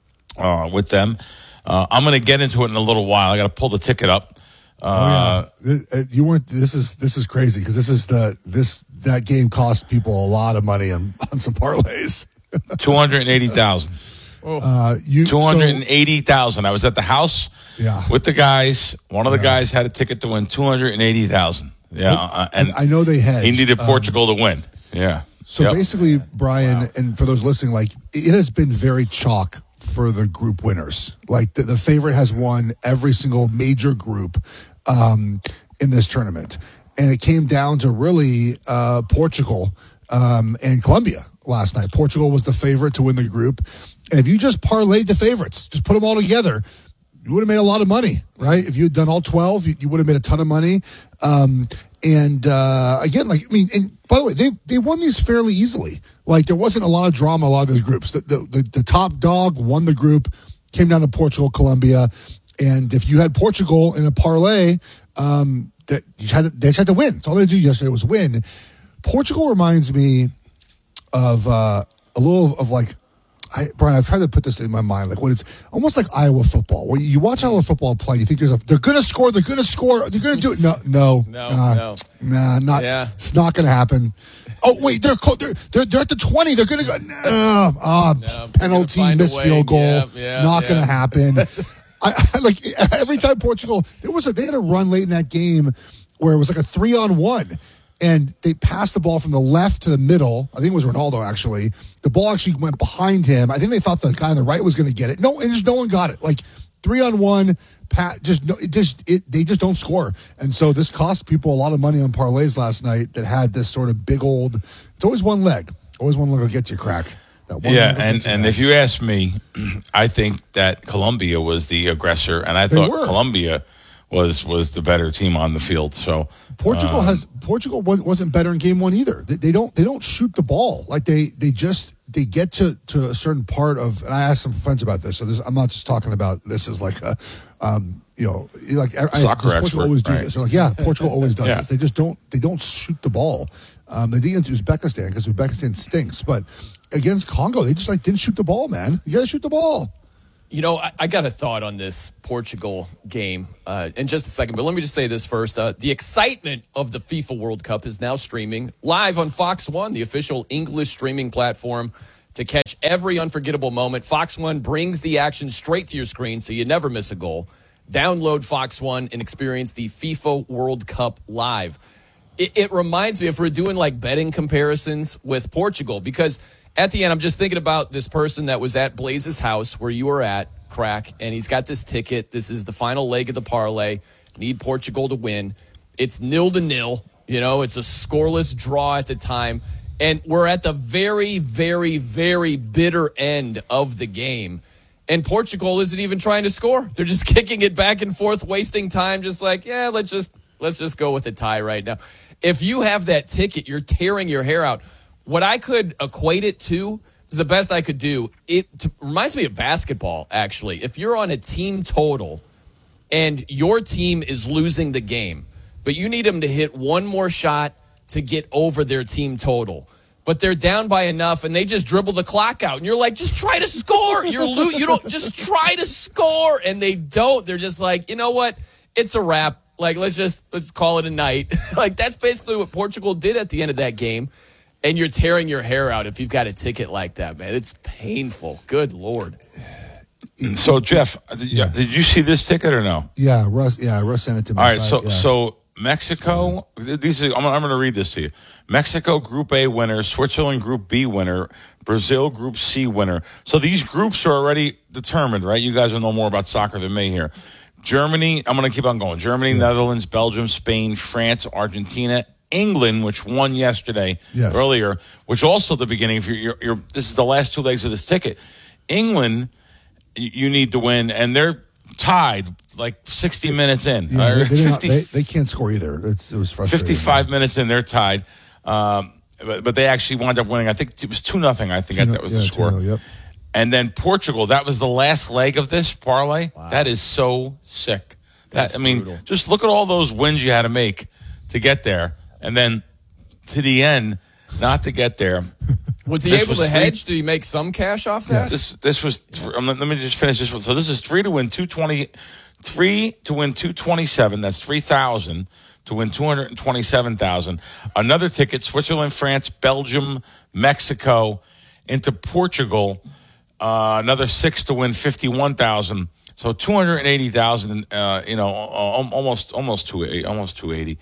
uh, with them. Uh, I'm going to get into it in a little while. I got to pull the ticket up. Uh, oh, yeah. You weren't. This is this is crazy because this is the this that game cost people a lot of money on, on some parlays. Two hundred eighty thousand. Uh, you two hundred eighty thousand. So, I was at the house. Yeah. With the guys. One of the yeah. guys had a ticket to win two hundred eighty thousand. Yeah, uh, and I know they had. He needed Portugal um, to win. Yeah. So yep. basically, Brian, wow. and for those listening, like it has been very chalk for the group winners. Like the, the favorite has won every single major group um, in this tournament, and it came down to really uh, Portugal um, and Colombia last night. Portugal was the favorite to win the group, and if you just parlayed the favorites, just put them all together, you would have made a lot of money, right? If you had done all twelve, you, you would have made a ton of money. Um, and uh, again, like I mean, and by the way, they they won these fairly easily. Like there wasn't a lot of drama. A lot of those groups. The the, the, the top dog won the group. Came down to Portugal, Colombia, and if you had Portugal in a parlay, um, that you had to, they just had to win. That's all they did yesterday was win. Portugal reminds me of uh, a little of, of like. I, Brian, I've tried to put this in my mind, like what it's almost like Iowa football, where you watch Iowa football play, you think there's a, they're going to score, they're going to score, they're going to do it. No, no, no, nah, no, nah, not. Yeah. It's not going to happen. Oh wait, they're they're they're, they're at the twenty. They're going to go. No, uh, no, penalty, missed field goal. Yeah, yeah, not yeah. going to happen. I, I like every time Portugal, there was a they had a run late in that game where it was like a three on one. and they passed the ball from the left to the middle. I think it was Ronaldo, actually. The ball actually went behind him. I think they thought the guy on the right was going to get it. No, and just no one got it. Like, three on one, pat, just, no, it just it, they just don't score. And so this cost people a lot of money on parlays last night that had this sort of big old, it's always one leg. Always one leg will get you, Crack. That one yeah, leg will and, get you and back. if you ask me, I think that Colombia was the aggressor, and I They thought were. Colombia was was the better team on the field. So Portugal um, has Portugal wa- wasn't better in game one either. They, they don't they don't shoot the ball like they they just they get to, to a certain part of. And I asked some friends about this, so this I'm not just talking about this as like a um, you know like I, Soccer does Portugal expert, always do right. this. They're like, yeah, Portugal always does Yeah. this. They just don't they don't shoot the ball. Um, they did against Uzbekistan because Uzbekistan stinks, but against Congo they just like didn't shoot the ball. Man, you got to shoot the ball. You know, I, I got a thought on this Portugal game uh, in just a second, but let me just say this first. Uh, the excitement of the FIFA World Cup is now streaming live on Fox One, the official English streaming platform, to catch every unforgettable moment. Fox One brings the action straight to your screen so you never miss a goal. Download Fox One and experience the FIFA World Cup live. It, it reminds me, if we're doing like betting comparisons with Portugal, because at the end, I'm just thinking about this person that was at Blaze's house where you were at, Crack, and he's got this ticket. This is the final leg of the parlay. Need Portugal to win. It's nil to nil. You know, it's a scoreless draw at the time. And we're at the very, very, very bitter end of the game. And Portugal isn't even trying to score. They're just kicking it back and forth, wasting time, just like, yeah, let's just let's just go with a tie right now. If you have that ticket, you're tearing your hair out. What I could equate it to is the best I could do. It t- reminds me of basketball, actually. If you're on a team total and your team is losing the game, but you need them to hit one more shot to get over their team total, but they're down by enough and they just dribble the clock out, and you're like, just try to score. You're lo- you don't just try to score, and they don't. They're just like, you know what? It's a wrap. Like, let's just let's call it a night. Like, that's basically what Portugal did at the end of that game. And you're tearing your hair out if you've got a ticket like that, man. It's painful. Good Lord. So, Jeff, did you, did you see this ticket or no? Yeah, Russ. Yeah, Russ sent it to me. All right, I- so yeah. so Mexico. These are, I'm, I'm going to read this to you. Mexico Group A winner, Switzerland Group B winner, Brazil Group C winner. So these groups are already determined, right? You guys will know more about soccer than me here. Germany. I'm going to keep on going. Germany, yeah. Netherlands, Belgium, Spain, France, Argentina. England, which won yesterday, yes. earlier, which also the beginning. If you're, you're, you're, this is the last two legs of this ticket. England, you need to win, and they're tied like sixty minutes in. Yeah, or they, they, fifty, they, they can't score either. It's, it was frustrating. fifty-five minutes in, they're tied. Um, but, but they actually wound up winning. I think it was two nothing. I think two, that was yeah, the score. two, yep. And then Portugal. That was the last leg of this parlay. Wow. That is so sick. That That's I mean, brutal. just look at all those wins you had to make to get there. And then to the end, not to get there. Was he This able was to three- hedge? Did he make some cash off that? This this was. Um, let me just finish this one. So this is three to win two twenty, three to win two twenty seven. That's three thousand to win two hundred twenty seven thousand. Another ticket: Switzerland, France, Belgium, Mexico, into Portugal. Uh, another six to win fifty one thousand. So two hundred eighty thousand. Uh, you know, almost almost two eighty. Almost two eighty.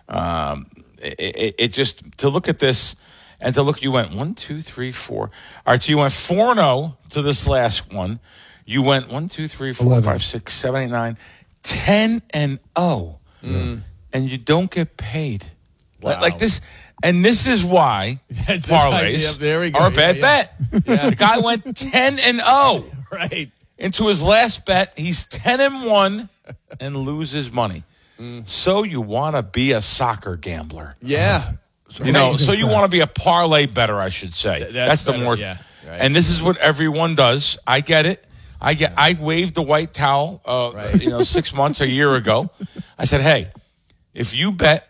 Um, It, it, it just, to look at this and to look, you went one, two, three, four. All right, so you went four and oh to this last one. You went one, two, three, four, eleven. five, six, seven, eight, nine, ten and oh. Mm. And you don't get paid. Like, Wow. like this, and this is why That's this parlays idea. There we go. are a Yeah, bad yeah. bet. Yeah. The guy went ten and oh. Right. Into his last bet. He's ten and one and loses money. Mm. So you want to be a soccer gambler. Yeah. You know, so you want to be a parlay bettor, I should say. Th- that's that's the better, more. yeah, right. And this is what everyone does. I get it. I get. I waved the white towel. Uh, Right. You know, six months, a year ago. I said, "Hey, if you bet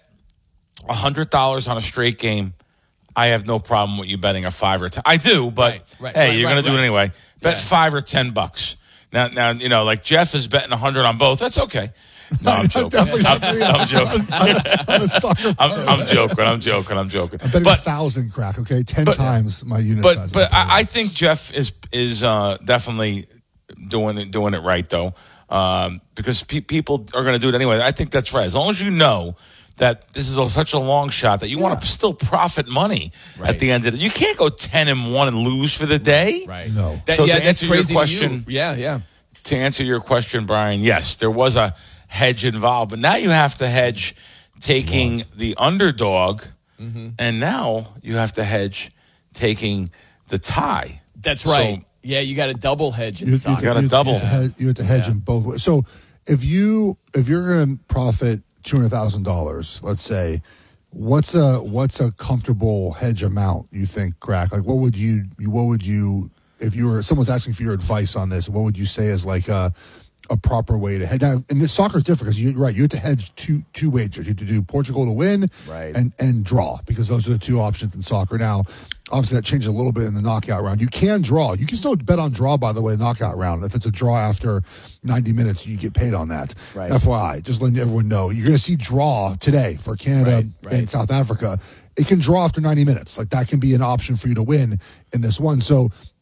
a hundred dollars on a straight game, I have no problem with you betting a five or ten. I do, but Right, right, hey, right, you're right, going to do right. it anyway. Bet Yeah. five or ten bucks. Now, now you know, like Jeff is betting a hundred on both. That's okay. No, I'm joking. I'm, I'm joking. On a soccer I'm, parlay. I'm joking. I'm joking. I'm joking. I bet But a thousand, Crack. Okay, ten but- times my unit but size. but I, I think Jeff is is uh, definitely doing it doing it right though, um, because pe- people are going to do it anyway. I think that's right. As long as you know that this is a, such a long shot that you yeah. want to still profit money right. at the end of it. You can't go ten and one and lose for the day. Right. No. That, so yeah, to that's answer crazy your question, to you. Yeah, yeah. To answer your question, Brian, yes, there was a hedge involved, but now you have to hedge taking what? the underdog, mm-hmm. and now you have to hedge taking the tie. That's right. So, yeah, you got a double hedge in you, soccer. You got a double. You have to, you have to hedge yeah. in both ways. So if you if you're going to profit two hundred thousand dollars, let's say, what's a what's a comfortable hedge amount you think, Crack? Like, what would you what would you if you were someone's asking for your advice on this? What would you say is like a a proper way to hedge? Now, and this soccer is different because you're right. You have to hedge two two wagers. You have to do Portugal to win, right. and and draw, because those are the two options in soccer. Now, obviously, that changes a little bit in the knockout round. You can draw. You can still bet on draw, by the way, knockout round. If it's a draw after ninety minutes, you get paid on that. Right. F Y I, just letting everyone know. You're going to see draw today for Canada right, right. and South Africa. It can draw after ninety minutes. Like, that can be an option for you to win in this one. So